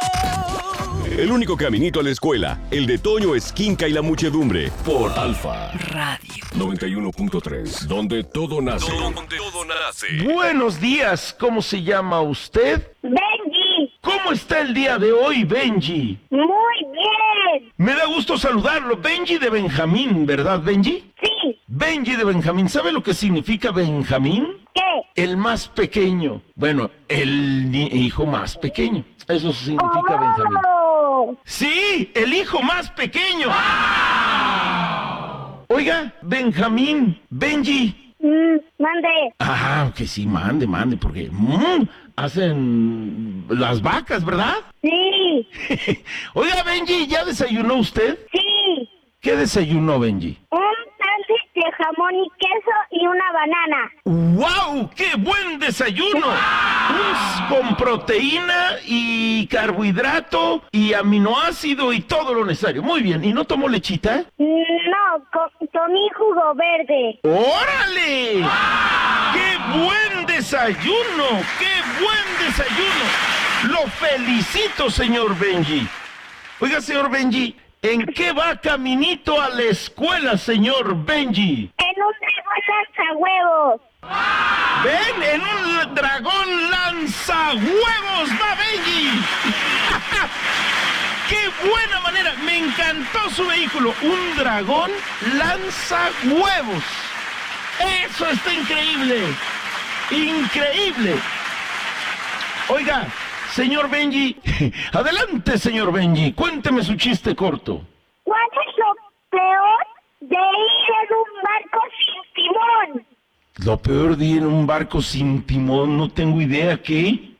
El único caminito a la escuela, el de Toño Esquinca y la muchedumbre, por Alfa Radio 91.3, donde todo nace. Buenos días, ¿cómo se llama usted? Benji, ¿Cómo está el día de hoy, Benji? muy bien. Me da gusto saludarlo, Benji de Benjamín, ¿verdad, Benji? Sí, Benji de Benjamín, ¿sabe lo que significa Benjamín? ¿qué? El más pequeño. Bueno, el hijo más pequeño. Eso significa Benjamín. Oh, Sí, el hijo más pequeño. Oiga, Benjamín, Benji. mande. Que sí, mande, porque hacen las vacas, ¿verdad? Sí, Oiga, Benji, ¿ya desayunó usted? sí. ¿Qué desayunó, Benji? Un sándwich de jamón y queso y una banana. ¡Wow! ¡Qué buen desayuno! Con proteína y carbohidrato y aminoácido y todo lo necesario. Muy bien. ¿Y no tomó lechita? No, comí jugo verde. ¡Órale! ¡Qué buen desayuno! ¡Qué buen desayuno! Lo felicito, señor Benji. Oiga, señor Benji, ¿en qué va caminito a la escuela, señor Benji? En un dragón lanzahuevos. ¡Ven! ¡En un dragón lanzahuevos va Benji! ¡Qué buena manera! Me encantó su vehículo. Un dragón lanzahuevos. ¡Eso está increíble! ¡Increíble! Oiga, señor Benji. Adelante, señor Benji. Cuénteme su chiste corto. ¿Cuál es lo peor de ir en un barco sin timón? Lo peor de ir en un barco sin timón, no tengo idea, ¿qué?